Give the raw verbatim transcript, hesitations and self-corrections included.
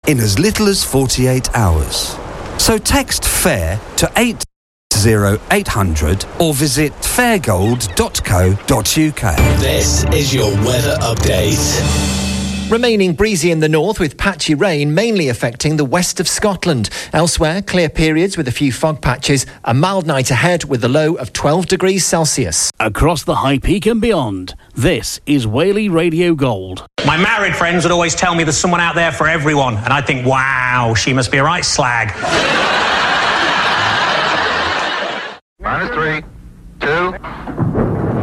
in as little as forty-eight hours. So text FAIR to eight zero eight hundred or visit fairgold dot co dot uk. This is your weather update. Remaining breezy in the north with patchy rain mainly affecting the west of Scotland. Elsewhere, clear periods with a few fog patches. A mild night ahead with a low of twelve degrees Celsius. Across the High Peak and beyond, this is Whaley Radio Gold. My married friends would always tell me there's someone out there for everyone. And I'd think, wow, she must be a right slag. Minus three.